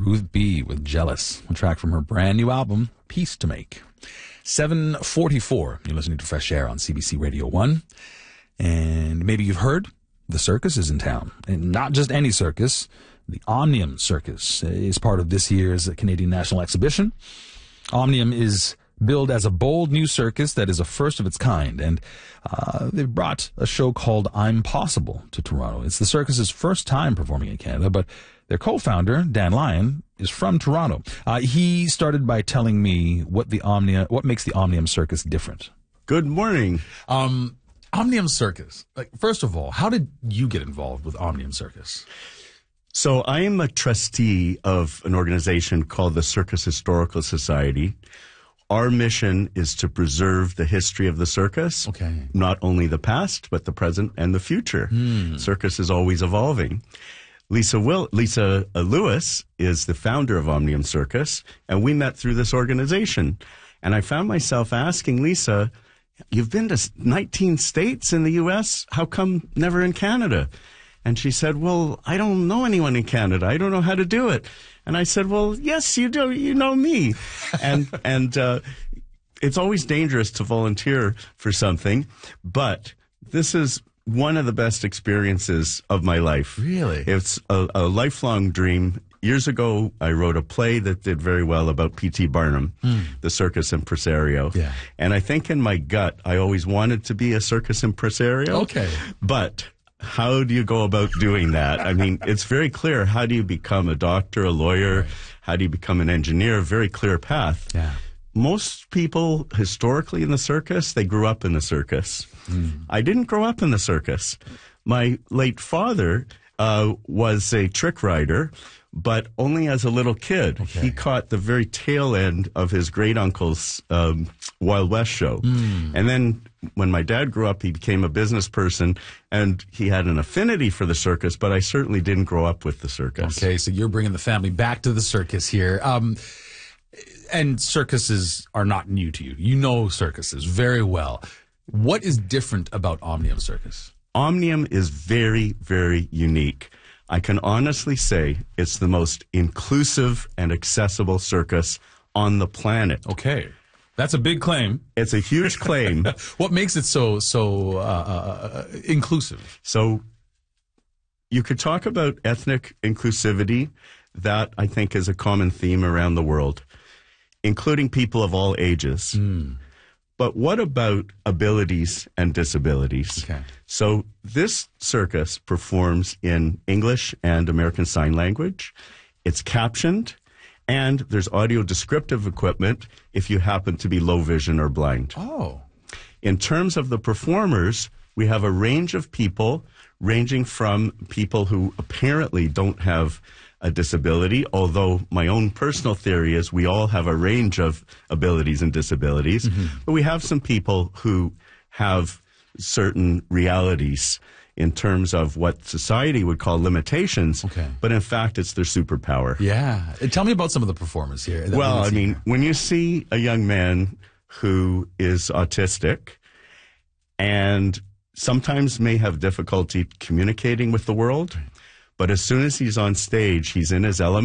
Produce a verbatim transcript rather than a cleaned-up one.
Ruth B. with Jealous, a track from her brand new album, Peace to Make. seven forty-four, you're listening to Fresh Air on C B C Radio one. And maybe you've heard the circus is in town. And not just any circus. The Omnium Circus is part of this year's Canadian National Exhibition. Omnium is billed as a bold new circus that is a first of its kind, and uh, they've brought a show called I'm Possible to Toronto. It's the circus's first time performing in Canada, but their co-founder, Dan Lyon, is from Toronto. Uh, he started by telling me what the Omnia, what makes the Omnium Circus different. Good morning. Um, Omnium Circus. Like, first of all, how did you get involved with Omnium Circus? So I am a trustee of an organization called the Circus Historical Society. Our mission is to preserve the history of the circus, okay. Not only the past, but the present and the future. Mm. Circus is always evolving. Lisa Will, Lisa uh, Lewis is the founder of Omnium Circus, and we met through this organization. And I found myself asking Lisa, you've been to nineteen states in the U S, how come never in Canada? And she said, well, I don't know anyone in Canada. I don't know how to do it. And I said, well, yes, you do. You know me. and and uh, it's always dangerous to volunteer for something, but this is one of the best experiences of my life. Really? It's a, a lifelong dream. Years ago, I wrote a play that did very well about P T Barnum, mm. the circus impresario. Yeah. And I think in my gut, I always wanted to be a circus impresario. Okay. But how do you go about doing that? I mean, it's very clear. How do you become a doctor, a lawyer? Right. How do you become an engineer? Very clear path. Yeah. Most people historically in the circus, they grew up in the circus. Mm. I didn't grow up in the circus. My late father uh, was a trick rider, but only as a little kid. Okay. He caught the very tail end of his great uncle's um, Wild West show. Mm. And then when my dad grew up, he became a business person, and he had an affinity for the circus, but I certainly didn't grow up with the circus. Okay, so you're bringing the family back to the circus here. Um, and circuses are not new to you. You know circuses very well. What is different about Omnium Circus? Omnium is very, very unique. I can honestly say it's the most inclusive and accessible circus on the planet. Okay. That's a big claim. It's a huge claim. What makes it so so uh, uh, inclusive? So you could talk about ethnic inclusivity. That, I think, is a common theme around the world, including people of all ages. Mm. But what about abilities and disabilities? Okay. So this circus performs in English and American Sign Language. It's captioned, and there's audio descriptive equipment if you happen to be low vision or blind. Oh. In terms of the performers, we have a range of people, ranging from people who apparently don't have a disability, although my own personal theory is we all have a range of abilities and disabilities. Mm-hmm. But we have some people who have certain realities in terms of what society would call limitations, okay. but in fact, it's their superpower. Yeah. Tell me about some of the performers here. Well, I mean, here. When you see a young man who is autistic and sometimes may have difficulty communicating with the world, but as soon as he's on stage, he's in his element.